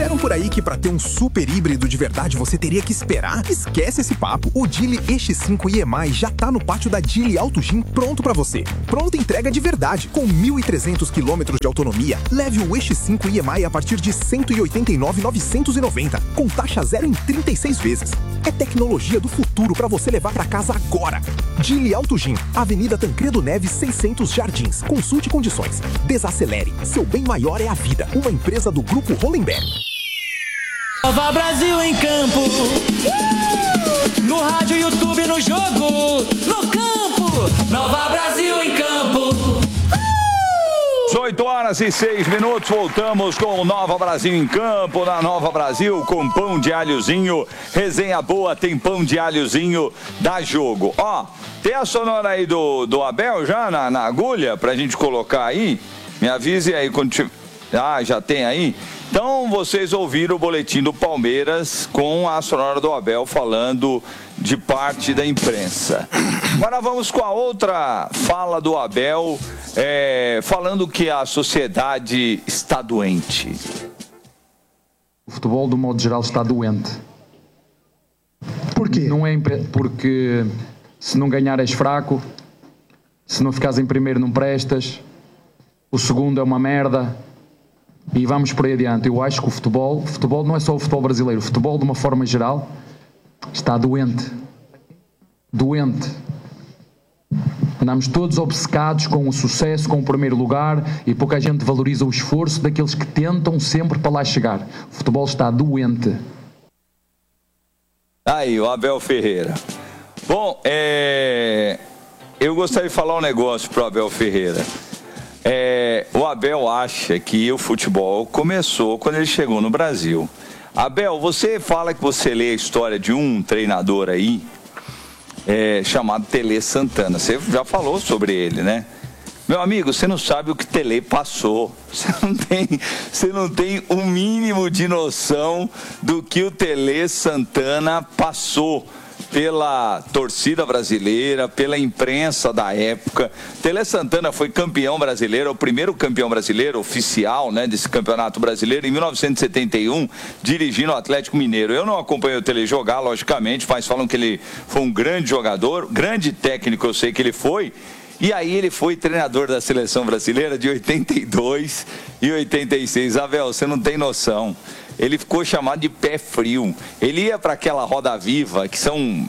Disseram por aí que para ter um super híbrido de verdade você teria que esperar? Esquece esse papo. O Geely EX5 EMI já tá no pátio da Geely Auto Gym pronto para você. Pronta entrega de verdade. Com 1.300 km de autonomia, leve o EX5 EMI a partir de R$ 189.990, com taxa zero em 36 vezes. É tecnologia do futuro para você levar para casa agora. Geely Auto Gym, Avenida Tancredo Neves 600 Jardins. Consulte condições. Desacelere. Seu bem maior é a vida. Uma empresa do Grupo Hollenberg. Nova Brasil em campo. No rádio, YouTube, no jogo, no campo. Nova Brasil em campo. 8h06, voltamos com o Nova Brasil em campo, na Nova Brasil, com pão de alhozinho, resenha boa, tem pão de alhozinho, dá jogo. Ó, tem a sonora aí do Abel já na agulha, pra gente colocar aí? Me avise aí quando tiver. Ah, já tem aí? Então vocês ouviram o boletim do Palmeiras com a sonora do Abel falando de parte da imprensa. Agora vamos com a outra fala do Abel, falando que a sociedade está doente. O futebol, do modo geral, está doente. Por quê? Não é porque se não ganhar és fraco, se não ficares em primeiro não prestas, o segundo é uma merda. E vamos por aí adiante. Eu acho que o futebol não é só o futebol brasileiro, o futebol de uma forma geral está doente. Doente. Andamos todos obcecados com o sucesso, com o primeiro lugar, e pouca gente valoriza o esforço daqueles que tentam sempre para lá chegar. O futebol está doente. Aí, o Abel Ferreira. Bom, eu gostaria de falar um negócio para o Abel Ferreira. O Abel acha que o futebol começou quando ele chegou no Brasil. Abel, você fala que você lê a história de um treinador aí, chamado Tele Santana. Você já falou sobre ele, né? Meu amigo, você não sabe o que Tele passou. Você não tem o mínimo de noção do que o Tele Santana passou pela torcida brasileira, pela imprensa da época. Tele Santana foi campeão brasileiro, o primeiro campeão brasileiro oficial, né, desse campeonato brasileiro, em 1971, dirigindo o Atlético Mineiro. Eu não acompanhei o Tele jogar, logicamente, mas falam que ele foi um grande jogador, grande técnico, eu sei que ele foi. E aí ele foi treinador da seleção brasileira de 82 e 86. Abel, você não tem noção. Ele ficou chamado de pé frio. Ele ia para aquela Roda Viva, que são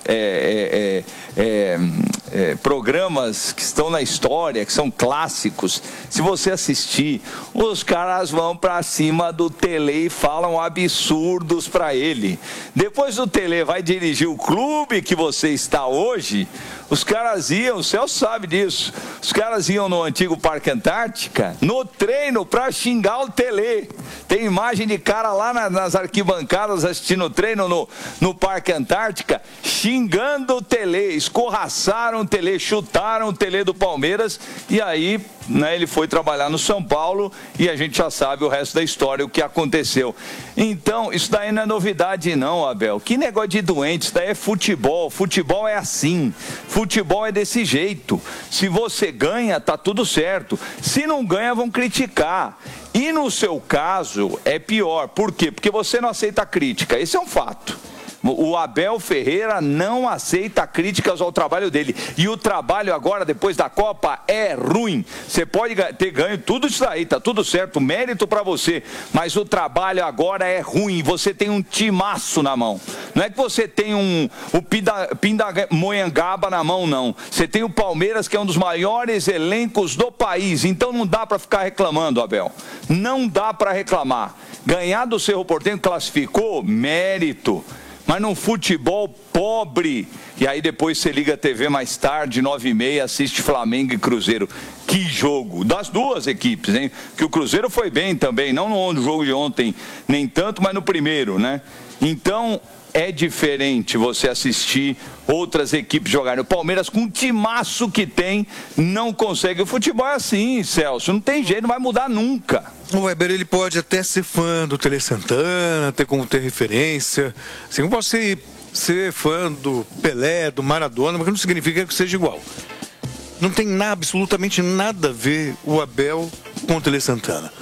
programas que estão na história, que são clássicos. Se você assistir, os caras vão para cima do Tele e falam absurdos para ele. Depois do Tele vai dirigir o clube que você está hoje, os caras iam, o Celso sabe disso, os caras iam no antigo Parque Antártica, no treino, para xingar o Tele. Tem imagem de cara lá nas arquibancadas assistindo o treino no Parque Antártica, xingando o Tele, escorraçaram o Tele, chutaram o Tele do Palmeiras, e aí, né, ele foi trabalhar no São Paulo e a gente já sabe o resto da história, o que aconteceu. Então, isso daí não é novidade não, Abel. Que negócio de doente, isso daí é futebol. Futebol é assim, futebol é desse jeito. Se você ganha, tá tudo certo. Se não ganha, vão criticar. E no seu caso, é pior. Por quê? Porque você não aceita crítica. Esse é um fato. O Abel Ferreira não aceita críticas ao trabalho dele. E o trabalho agora, depois da Copa, é ruim. Você pode ter ganho tudo isso aí, tá tudo certo, mérito pra você. Mas o trabalho agora é ruim. Você tem um timaço na mão. Não é que você tem o Pindamonhangaba na mão, não. Você tem o Palmeiras, que é um dos maiores elencos do país. Então não dá pra ficar reclamando, Abel. Não dá pra reclamar. Ganhar do Cerro Porteño classificou, mérito. Mas num futebol pobre, e aí depois você liga a TV mais tarde, 9h30, assiste Flamengo e Cruzeiro. Que jogo! Das duas equipes, hein? Que o Cruzeiro foi bem também, não no jogo de ontem, nem tanto, mas no primeiro, né? Então, é diferente você assistir outras equipes jogarem. O Palmeiras, com o timaço que tem, não consegue. O futebol é assim, Celso, não tem jeito, não vai mudar nunca. O Weber, ele pode até ser fã do Tele Santana, ter como ter referência. Assim, eu posso ser fã do Pelé, do Maradona, mas não significa que seja igual. Não tem absolutamente nada a ver o Abel com o Tele Santana.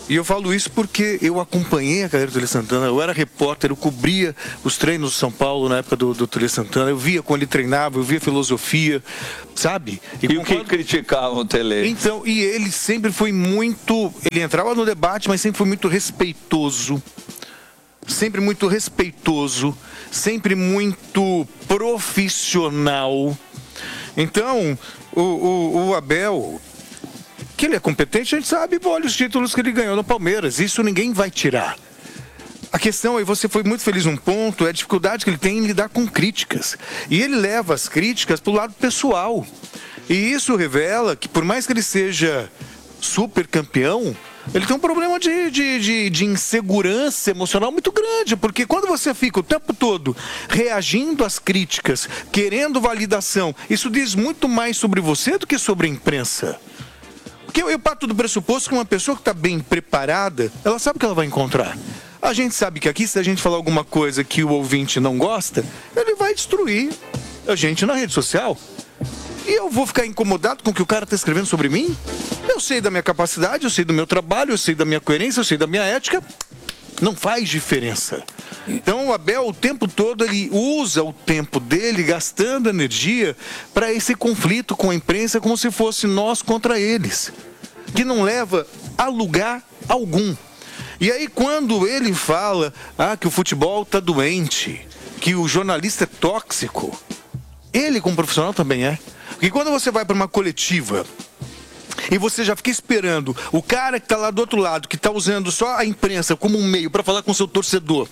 E eu falo isso porque eu acompanhei a carreira do Tele Santana, eu era repórter, eu cobria os treinos do São Paulo na época do Tele Santana, eu via quando ele treinava, eu via filosofia, sabe? E o que criticavam o Tele? Então, e ele sempre foi muito... Ele entrava no debate, mas sempre foi muito respeitoso. Sempre muito respeitoso, sempre muito profissional. Então, o Abel... Que ele é competente, a gente sabe, olha os títulos que ele ganhou no Palmeiras. Isso ninguém vai tirar. A questão, e você foi muito feliz num ponto, é a dificuldade que ele tem em lidar com críticas. E ele leva as críticas para o lado pessoal. E isso revela que, por mais que ele seja super campeão, ele tem um problema de insegurança emocional muito grande. Porque quando você fica o tempo todo reagindo às críticas, querendo validação, isso diz muito mais sobre você do que sobre a imprensa. Porque eu parto do pressuposto que uma pessoa que está bem preparada, ela sabe o que ela vai encontrar. A gente sabe que aqui, se a gente falar alguma coisa que o ouvinte não gosta, ele vai destruir a gente na rede social. E eu vou ficar incomodado com o que o cara está escrevendo sobre mim? Eu sei da minha capacidade, eu sei do meu trabalho, eu sei da minha coerência, eu sei da minha ética. Não faz diferença. Então o Abel, o tempo todo, ele usa o tempo dele gastando energia para esse conflito com a imprensa como se fosse nós contra eles, que não leva a lugar algum. E aí quando ele fala que o futebol está doente, que o jornalista é tóxico, ele como profissional também é. Porque quando você vai para uma coletiva e você já fica esperando o cara que está lá do outro lado, que está usando só a imprensa como um meio para falar com o seu torcedor,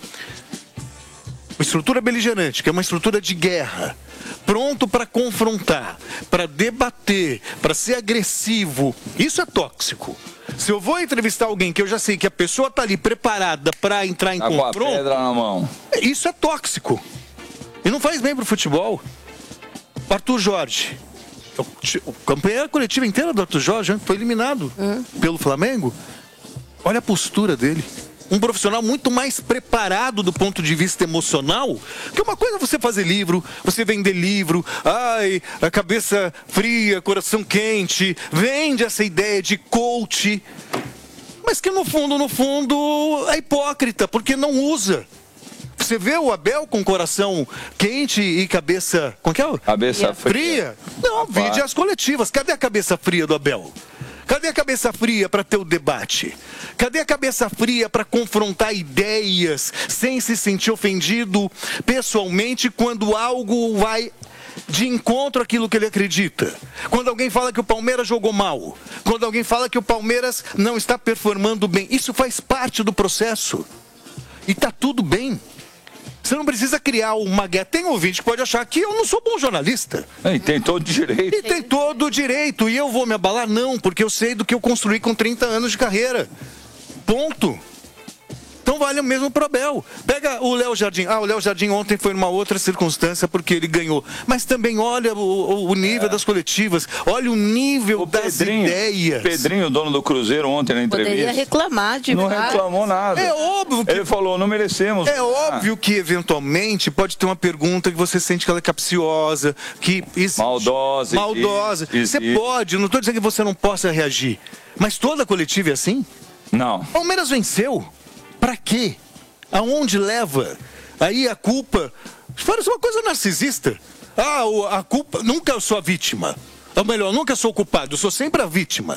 uma estrutura beligerante, que é uma estrutura de guerra, pronto para confrontar, para debater, para ser agressivo, isso é tóxico. Se eu vou entrevistar alguém que eu já sei que a pessoa está ali preparada para entrar em confronto, com a pedra na mão, isso é tóxico. E não faz bem para o futebol. Arthur Jorge, a campanha coletiva inteira do Arthur Jorge foi eliminado pelo Flamengo. Olha a postura dele. Um profissional muito mais preparado do ponto de vista emocional. Que uma coisa é você fazer livro, você vender livro, a cabeça fria, coração quente, vende essa ideia de coach, mas que no fundo é hipócrita, porque não usa. Você vê o Abel com coração quente e cabeça... Como que é? Cabeça fria. Não, vide as coletivas. Cadê a cabeça fria do Abel? Cadê a cabeça fria para ter o debate? Cadê a cabeça fria para confrontar ideias sem se sentir ofendido pessoalmente quando algo vai de encontro àquilo que ele acredita? Quando alguém fala que o Palmeiras jogou mal, quando alguém fala que o Palmeiras não está performando bem, isso faz parte do processo. E tá tudo bem. Você não precisa criar uma guerra. Tem ouvinte que pode achar que eu não sou bom jornalista. E tem todo direito. E tem todo direito. E eu vou me abalar? Não, porque eu sei do que eu construí com 30 anos de carreira. Ponto. Então vale o mesmo pro Abel. Pega o Léo Jardim. O Léo Jardim ontem foi numa outra circunstância porque ele ganhou. Mas também olha o nível das coletivas. Olha o nível das ideias. Pedrinho, dono do Cruzeiro, ontem na entrevista. Poderia reclamar de Não reclamou nada. É óbvio que... Ele falou, não merecemos. É óbvio que, eventualmente, pode ter uma pergunta que você sente que ela é capciosa, que... Maldosa. Você pode, não estou dizendo que você não possa reagir. Mas toda coletiva é assim? Não. Palmeiras venceu. Pra quê? Aonde leva? Aí a culpa... Parece uma coisa narcisista. A culpa... Nunca eu sou a vítima. Ou melhor, nunca sou o culpado. Eu sou sempre a vítima.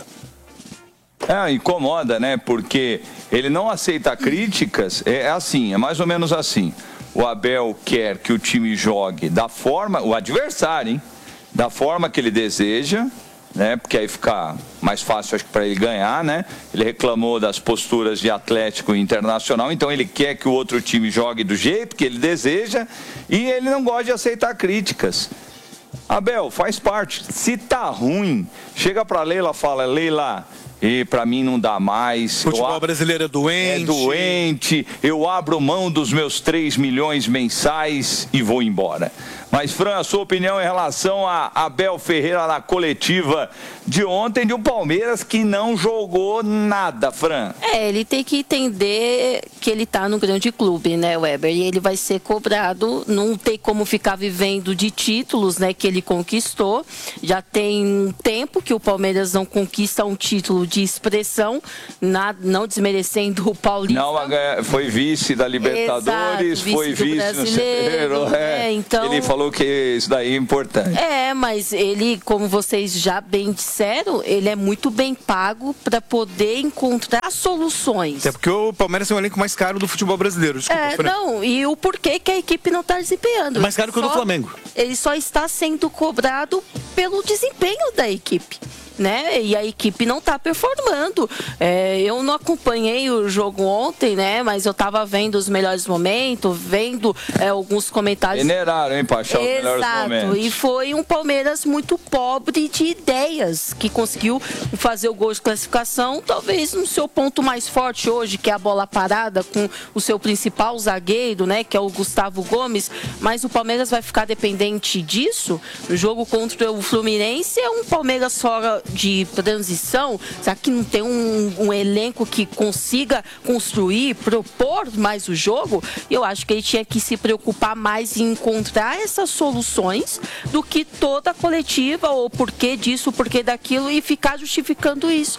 Incomoda, né? Porque ele não aceita críticas. É assim, é mais ou menos assim. O Abel quer que o time jogue da forma... O adversário, hein? Da forma que ele deseja... Né? Porque aí fica mais fácil, acho que, para ele ganhar, né? Ele reclamou das posturas de Atlético e Internacional, então ele quer que o outro time jogue do jeito que ele deseja e ele não gosta de aceitar críticas. Abel, faz parte. Se tá ruim, chega para Leila, fala, Leila, e para mim não dá mais. O futebol brasileiro é doente. É doente, eu abro mão dos meus 3 milhões mensais e vou embora. Mas, Fran, a sua opinião em relação a Abel Ferreira na coletiva de ontem, de um Palmeiras que não jogou nada, Fran? Ele tem que entender que ele tá no grande clube, né, Weber? E ele vai ser cobrado, não tem como ficar vivendo de títulos, né, que ele conquistou. Já tem um tempo que o Palmeiras não conquista um título de expressão, não desmerecendo o Paulista. Não, foi vice da Libertadores, exato, foi vice no Brasileiro. Então, ele falou que isso daí é importante. Mas ele, como vocês já bem disseram, ele é muito bem pago para poder encontrar soluções. Até porque o Palmeiras é o elenco mais caro do futebol brasileiro. Desculpa, e o porquê que a equipe não está desempenhando. É mais caro que o do Flamengo. Ele só está sendo cobrado pelo desempenho da equipe, né? E a equipe não está performando. Eu não acompanhei o jogo ontem, né? Mas eu estava vendo os melhores momentos, vendo alguns comentários. Generaram, hein, Paixão, os melhores momentos. E foi um Palmeiras muito pobre de ideias, que conseguiu fazer o gol de classificação, talvez no seu ponto mais forte hoje, que é a bola parada, com o seu principal zagueiro, né? Que é o Gustavo Gomes. Mas o Palmeiras vai ficar dependente disso? No jogo contra o Fluminense, é um Palmeiras fora de transição. Será que não tem um elenco que consiga construir, propor mais o jogo? Eu acho que ele tinha que se preocupar mais em encontrar essas soluções do que toda a coletiva, ou porquê disso, porquê daquilo, e ficar justificando isso.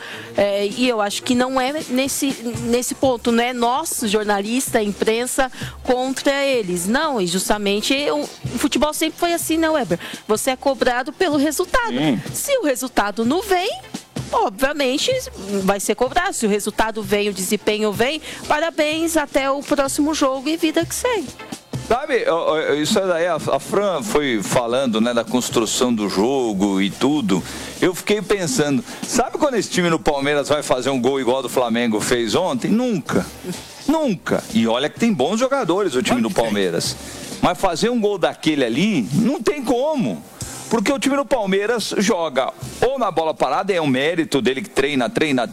E eu acho que não é nesse ponto, não é nós, jornalista, imprensa, contra eles. Não, e justamente o futebol sempre foi assim, né, Weber? Você é cobrado pelo resultado. Se o resultado não vem, obviamente vai ser cobrado. Se o resultado vem, o desempenho vem, parabéns, até o próximo jogo e vida que segue. Sabe, isso daí, a Fran foi falando, né, da construção do jogo e tudo. Eu fiquei pensando, sabe quando esse time no Palmeiras vai fazer um gol igual do Flamengo fez ontem? Nunca. Nunca. E olha que tem bons jogadores o time do Palmeiras. Mas fazer um gol daquele ali, não tem como. Porque o time do Palmeiras joga ou na bola parada, é um mérito dele que treina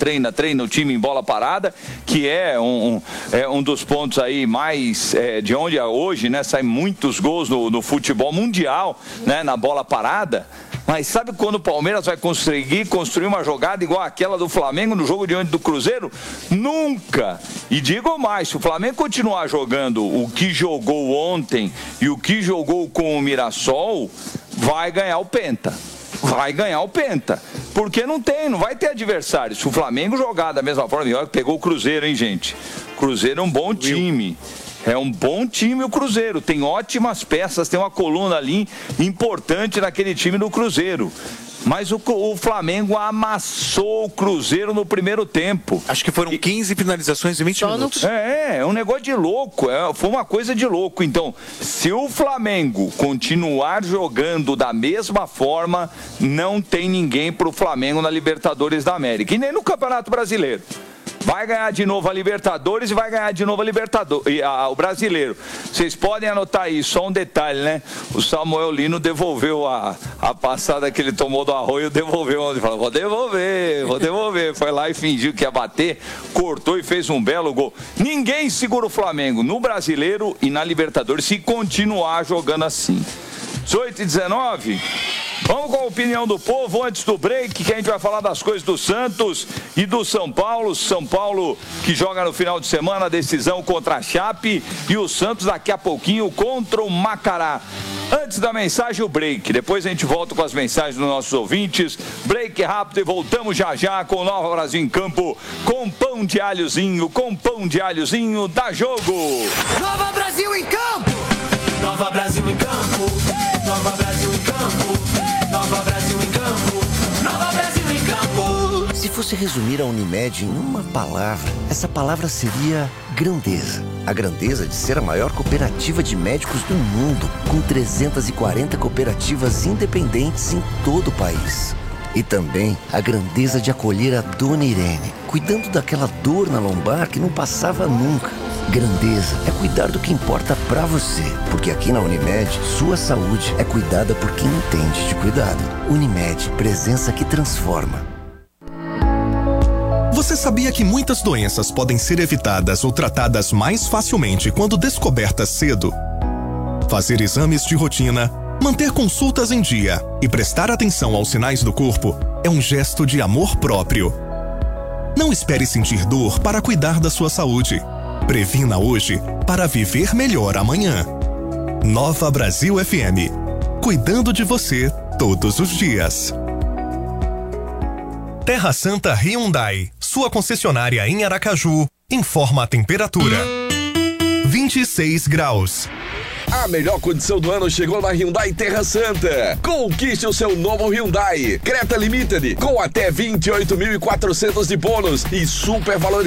o time em bola parada, que é um dos pontos aí mais de onde hoje, né, saem muitos gols no futebol mundial, né, na bola parada. Mas sabe quando o Palmeiras vai conseguir construir uma jogada igual aquela do Flamengo no jogo diante do Cruzeiro? Nunca! E digo mais, se o Flamengo continuar jogando o que jogou ontem e o que jogou com o Mirassol, vai ganhar o Penta. Vai ganhar o Penta. Porque não vai ter adversário. Se o Flamengo jogar da mesma forma, olha que pegou o Cruzeiro, hein, gente? O Cruzeiro é um bom time. É um bom time o Cruzeiro, tem ótimas peças, tem uma coluna ali importante naquele time do Cruzeiro. Mas o Flamengo amassou o Cruzeiro no primeiro tempo. Acho que foram 15 finalizações em 20 minutos. É um negócio de louco, foi uma coisa de louco. Então, se o Flamengo continuar jogando da mesma forma, não tem ninguém pro Flamengo na Libertadores da América. E nem no Campeonato Brasileiro. Vai ganhar de novo a Libertadores e vai ganhar de novo o Brasileiro. Vocês podem anotar aí, só um detalhe, né? O Samuel Lino devolveu a passada que ele tomou do Arroio, devolveu. Ele falou, vou devolver. Foi lá e fingiu que ia bater, cortou e fez um belo gol. Ninguém segura o Flamengo no Brasileiro e na Libertadores se continuar jogando assim. 18h19. Vamos com a opinião do povo antes do break, que a gente vai falar das coisas do Santos e do São Paulo. São Paulo que joga no final de semana a decisão contra a Chape e o Santos daqui a pouquinho contra o Macará. Antes da mensagem, o break. Depois a gente volta com as mensagens dos nossos ouvintes. Break rápido e voltamos já com o Nova Brasil em Campo, com pão de alhozinho, dá jogo. Nova Brasil em Campo. Nova Brasil em Campo. Nova Brasil em Campo. Nova Brasil em Campo. Nova Brasil em Campo. Se fosse resumir a Unimed em uma palavra, essa palavra seria grandeza. A grandeza de ser a maior cooperativa de médicos do mundo, com 340 cooperativas independentes em todo o país. E também a grandeza de acolher a Dona Irene, cuidando daquela dor na lombar que não passava nunca. Grandeza é cuidar do que importa pra você, porque aqui na Unimed, sua saúde é cuidada por quem entende de cuidado. Unimed, presença que transforma. Você sabia que muitas doenças podem ser evitadas ou tratadas mais facilmente quando descobertas cedo? Fazer exames de rotina, Manter consultas em dia e prestar atenção aos sinais do corpo é um gesto de amor próprio. Não espere sentir dor para cuidar da sua saúde. Previna hoje para viver melhor amanhã. Nova Brasil FM. Cuidando de você todos os dias. Terra Santa Hyundai, sua concessionária em Aracaju, informa a temperatura. 26 graus. A melhor condição do ano chegou na Hyundai Terra Santa. Conquiste o seu novo Hyundai Creta Limited com até 28.400 de bônus e super valor